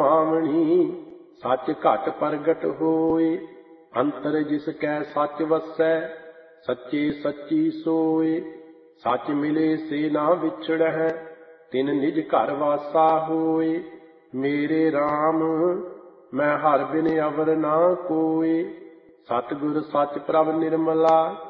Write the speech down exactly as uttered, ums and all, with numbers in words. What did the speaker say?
ਸੁਹਾਵਣੀ, ਸੱਚ ਘਟ ਪ੍ਰਗਟ ਹੋਏ। ਅੰਤਰ ਜਿਸ ਕੈ ਸੱਚ ਵਸੈ, ਸੱਚੇ ਸੱਚੀ ਸੋਏ। ਸੱਚ ਮਿਲੇ ਸੇ ਨਾ ਵਿਛੜਹਿ, ਤਿਨ ਨਿਜ ਘਰ ਵਾਸਾ ਹੋਏ। ਮੇਰੇ RAM ਮੈਂ ਹਰ ਬਿਨ ਅਵਰ ਨਾ ਕੋਏ। ਸਤਿਗੁਰ ਸੱਚ ਪ੍ਰਭ ਨਿਰਮਲਾ,